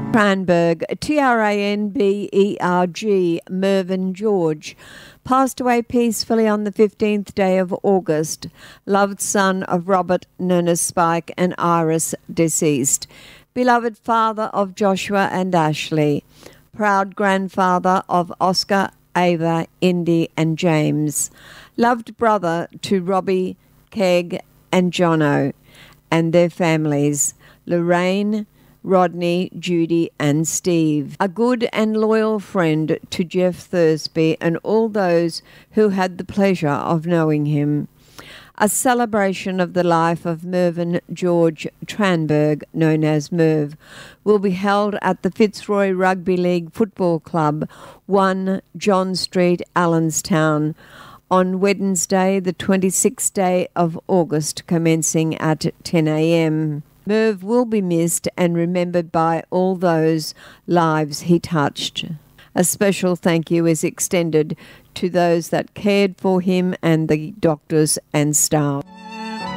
Tranberg, Tranberg, Mervyn George, passed away peacefully on the 15th day of August, loved son of Robert, known as Spike, and Iris, deceased, beloved father of Joshua and Ashley, proud grandfather of Oscar, Ava, Indy, and James, loved brother to Robbie, Keg, and Jono, and their families, Lorraine, Rodney, Judy, and Steve. A good and loyal friend to Jeff Thursby and all those who had the pleasure of knowing him. A celebration of the life of Mervyn George Tranberg, known as Merv, will be held at the Fitzroy Rugby League Football Club, 1 John Street, Allenstown, on Wednesday, the 26th day of August, commencing at 10 a.m. Merv will be missed and remembered by all those lives he touched. A special thank you is extended to those that cared for him and the doctors and staff.